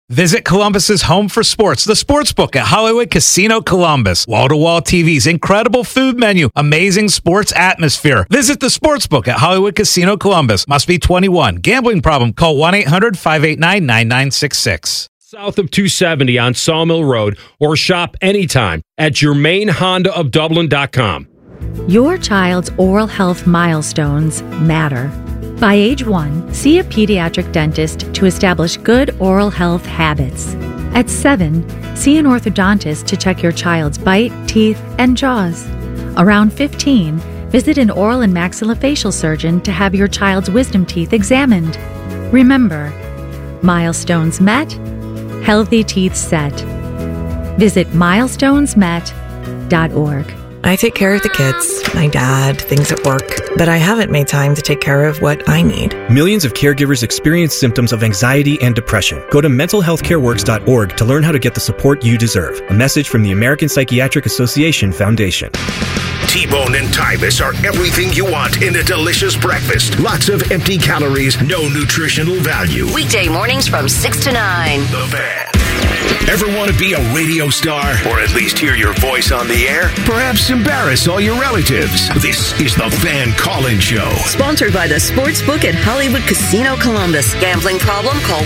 Visit Columbus's home for sports, the Sportsbook at Hollywood Casino Columbus. Wall-to-wall TVs, incredible food menu, amazing sports atmosphere. Visit the Sportsbook at Hollywood Casino Columbus. Must be 21. Gambling problem? Call 1-800-589-9966. South of 270 on Sawmill Road, or shop anytime at GermainHondaofDublin.com. Your child's oral health milestones matter. By age 1, see a pediatric dentist to establish good oral health habits. At 7, see an orthodontist to check your child's bite, teeth, and jaws. Around 15, visit an oral and maxillofacial surgeon to have your child's wisdom teeth examined. Remember, milestones met, healthy teeth set. Visit milestonesmet.org. I take care of the kids, my dad, things at work, but I haven't made time to take care of what I need. Millions of caregivers experience symptoms of anxiety and depression. Go to mentalhealthcareworks.org to learn how to get the support you deserve. A message from the American Psychiatric Association Foundation. T-Bone and Tyvis are everything you want in a delicious breakfast. Lots of empty calories, no nutritional value. Weekday mornings from 6 to 9. The Fan. Ever want to be a radio star? Or at least hear your voice on the air? Perhaps embarrass all your relatives? This is the Fan Call-In Show. Sponsored by the Sportsbook at Hollywood Casino Columbus. Gambling problem? Call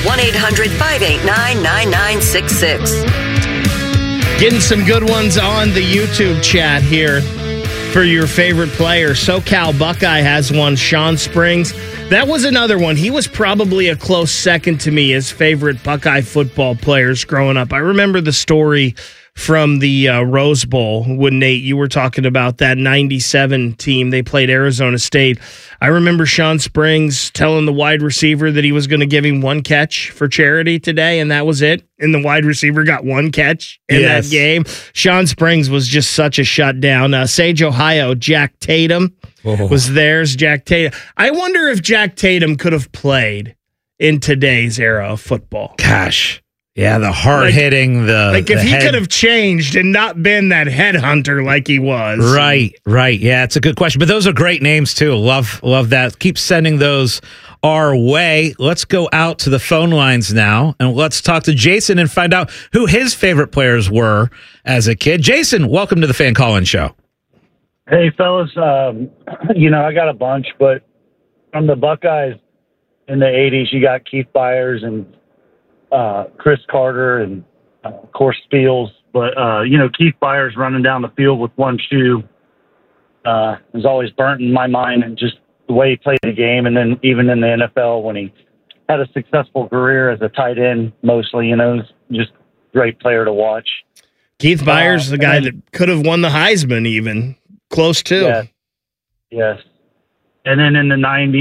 1-800-589-9966. Getting some good ones on the YouTube chat here for your favorite player. SoCal Buckeye has one, Sean Springs. That was another one. He was probably a close second to me as favorite Buckeye football players growing up. I remember the story from the Rose Bowl when, Nate, you were talking about that 97 team. They played Arizona State. I remember Sean Springs telling the wide receiver that he was going to give him one catch for charity today, and that was it. And the wide receiver got one catch in that game. Sean Springs was just such a shutdown. Sage, Ohio, Jack Tatum was theirs. Jack Tatum. I wonder if Jack Tatum could have played in today's era of football. Gosh. Yeah, the hard-hitting, if he could have changed and not been that headhunter like he was. Right. Yeah, it's a good question. But those are great names, too. Love that. Keep sending those our way. Let's go out to the phone lines now, and let's talk to Jason and find out who his favorite players were as a kid. Jason, welcome to the Fan Call-In Show. Hey, fellas. I got a bunch, but from the Buckeyes in the 80s, you got Keith Byers and Chris Carter and, of course, Spiels. But, Keith Byers running down the field with one shoe is always burnt in my mind, and just the way he played the game. And then even in the NFL when he had a successful career as a tight end mostly, just great player to watch. Keith Byers, the guy that could have won the Heisman even. Close to. Yes. And then in the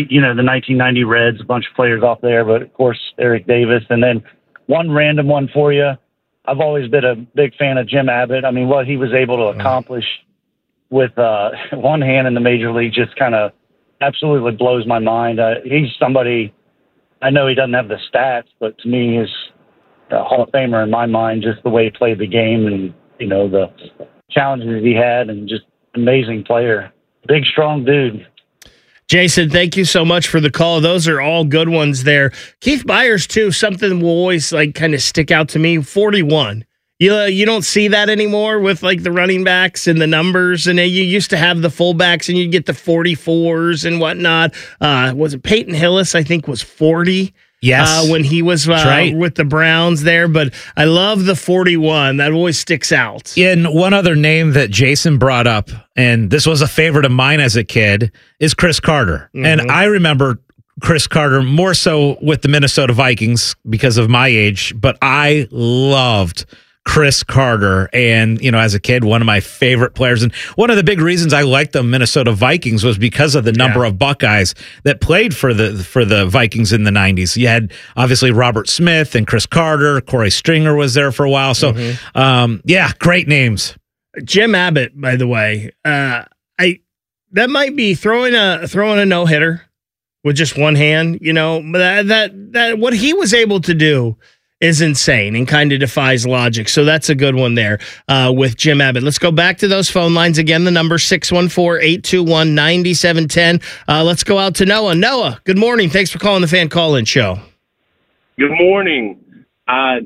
1990 Reds, a bunch of players off there, but of course, Eric Davis. And then one random one for you. I've always been a big fan of Jim Abbott. I mean, what he was able to accomplish with one hand in the major league just kind of absolutely blows my mind. He's somebody, I know he doesn't have the stats, but to me, he's a Hall of Famer in my mind, just the way he played the game and, the challenges he had, and just amazing player. Big, strong dude. Jason, thank you so much for the call. Those are all good ones there. Keith Byers, too, something will always kind of stick out to me. 41. You don't see that anymore with the running backs and the numbers. And you used to have the fullbacks and you'd get the 44s and whatnot. Was it Peyton Hillis, I think, was 40? Yes. When he was with the Browns there. But I love the 41. That always sticks out. And one other name that Jason brought up, and this was a favorite of mine as a kid, is Chris Carter. Mm-hmm. And I remember Chris Carter more so with the Minnesota Vikings because of my age, but I loved Chris Carter, and as a kid, one of my favorite players, and one of the big reasons I liked the Minnesota Vikings was because of the number of Buckeyes that played for the Vikings in the 90s. You had obviously Robert Smith and Chris Carter. Corey Stringer was there for a while, so great names. Jim Abbott, by the way, that might be throwing a no-hitter with just one hand. That what he was able to do is insane and kind of defies logic. So that's a good one there with Jim Abbott. Let's go back to those phone lines again. The number 614-821-9710. Let's go out to Noah. Noah, good morning. Thanks for calling the Fan Call-In Show. Good morning.